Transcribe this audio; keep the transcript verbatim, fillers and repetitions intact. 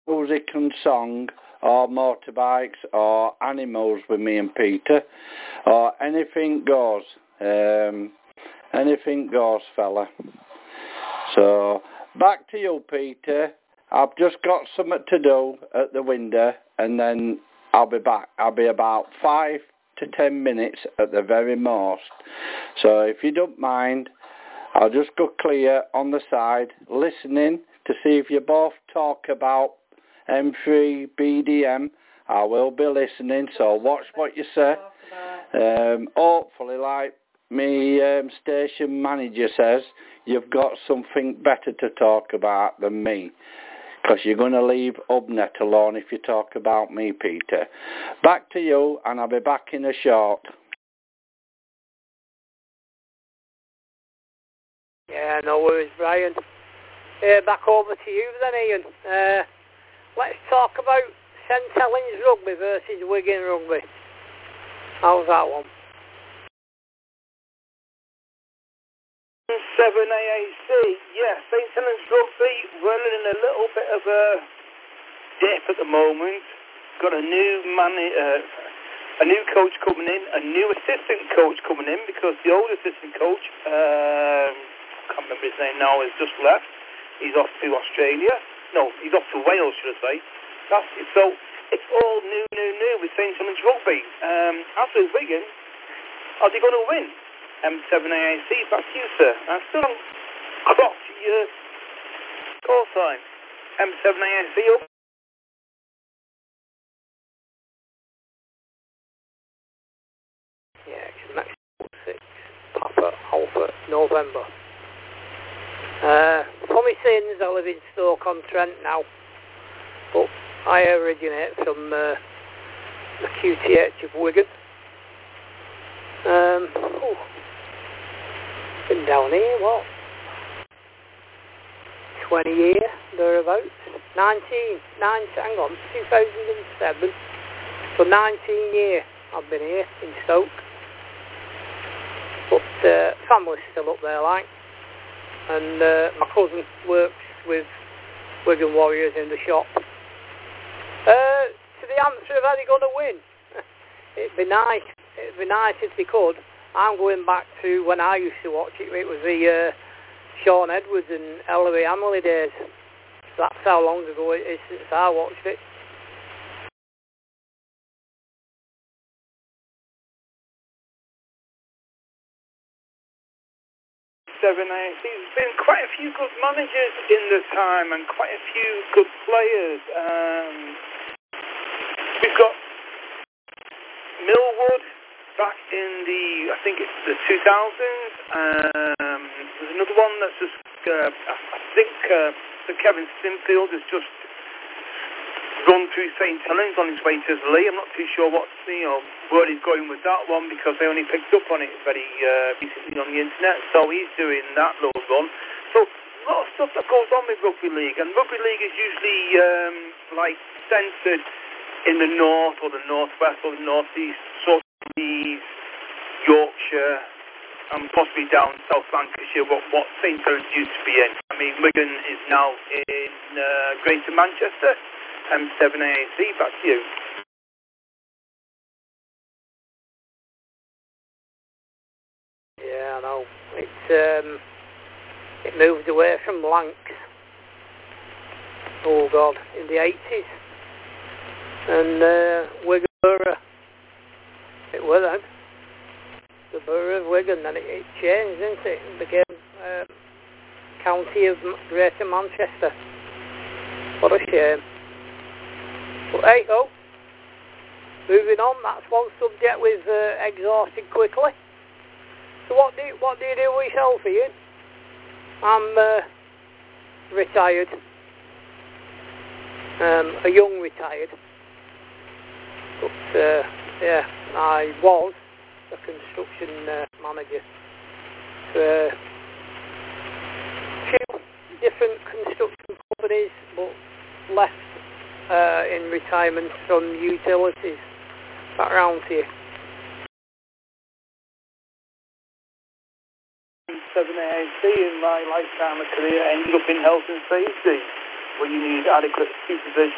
music and song, or motorbikes, or animals with me and Peter, or anything goes. Um, anything goes, fella. So, back to you, Peter. I've just got something to do at the window, and then I'll be back. I'll be about five to ten minutes at the very most. So, if you don't mind, I'll just go clear on the side, listening to see if you both talk about M three B D M. I will be listening, so watch what you say. Um, hopefully, like me um, station manager says, you've got something better to talk about than me, because you're going to leave Hubnet alone if you talk about me, Peter. Back to you, and I'll be back in a short. Yeah, no worries, Brian. Uh, back over to you then, Ian. Uh, let's talk about Saint Helens Rugby versus Wigan Rugby. How's that one? seven A A C, yeah, Saint Helens Rugby running in a little bit of a dip at the moment. Got a new man, uh, a new coach coming in, a new assistant coach coming in, because the old assistant coach, um, I can't remember his name now, has just left. He's off to Australia. No, he's off to Wales, should I say. That's it. So it's all new, new, new with Saint Helens Rugby. Um, as with Wigan, are they going to win? M seven A A C, back to you, sir. I still haven't clocked your call sign. M seven A A C up. Yeah, it's Mexico six, Papa, Alpha, November. Uh, for me sins, I live in Stoke-on-Trent now, but I originate from uh, the Q T H of Wigan. Um, ooh. Been down here, what? twenty years, thereabouts. nineteen, nine, hang on, two thousand seven. So nineteen years I've been here in Stoke. But uh, family's still up there, like. And uh, my cousin works with Wigan Warriors in the shop. Uh, to the answer of are they going to win? It'd be nice. It'd be nice if they could. I'm going back to when I used to watch it. It was the uh, Sean Edwards and Ellery Hamley days. That's how long ago it is since I watched it. seven A A C. There's been quite a few good managers in the time and quite a few good players. Um, we've got Millwood back in the, I think it's the two thousands. Um, there's another one that's just, uh, I, I think uh, Sir Kevin Sinfield has just run through Saint Helens on his way to Lee. I'm not too sure what, you know, where he's going with that one, because I only picked up on it very uh, recently on the internet. So he's doing that little run. So a lot of stuff that goes on with Rugby League, and Rugby League is usually um, like centred in the north or the northwest or the northeast, sort of Leeds, Yorkshire, and possibly down South Lancashire, what, what Saint Helens used to be in. I mean, Wigan is now in uh, Greater Manchester. M seven A A C, back to you. Yeah, I know. It's um, it moved away from Lancs. Oh God, in the eighties, and uh, Wigan Borough. It was then the Borough of Wigan. Then it, it changed, didn't it? It became uh, County of Greater Manchester. What a shame. But hey ho, moving on, that's one subject we've uh, exhausted quickly. So what do you, what do you do with yourself, Ian? I'm uh, retired, um, a young retired, but uh, yeah, I was a construction uh, manager for a few different construction companies, but left Uh, in retirement from utilities. Back round to you. seven A A C in my lifetime of career ended up in health and safety, where you need adequate supervision